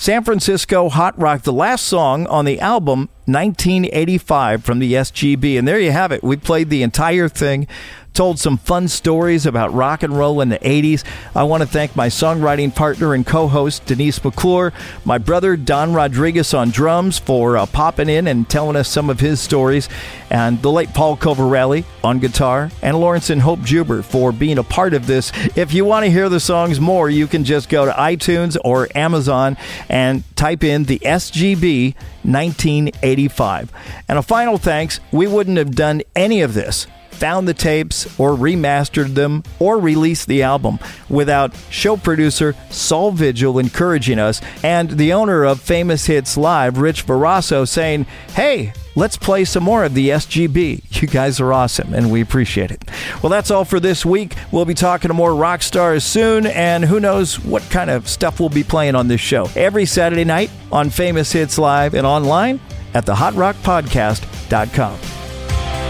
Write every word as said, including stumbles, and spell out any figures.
San Francisco Hot Rock, the last song on the album nineteen eighty-five from the S G B. And there you have it. We played the entire thing, told some fun stories about rock and roll in the eighties. I want to thank my songwriting partner and co-host, Denise McClure, my brother, Don Rodriguez, on drums for uh, popping in and telling us some of his stories, and the late Paul Covarelli on guitar, and Lawrence and Hope Juber for being a part of this. If you want to hear the songs more, you can just go to iTunes or Amazon and type in the S G B nineteen eighty-five. And a final thanks, we wouldn't have done any of this, found the tapes or remastered them or released the album without show producer Saul Vigil encouraging us, and the owner of Famous Hits Live, Rich Barrasso, saying, hey, let's play some more of the S G B. You guys are awesome, and we appreciate it. Well, that's all for this week. We'll be talking to more rock stars soon, and who knows what kind of stuff we'll be playing on this show. Every Saturday night on Famous Hits Live and online at the hot rock podcast dot com.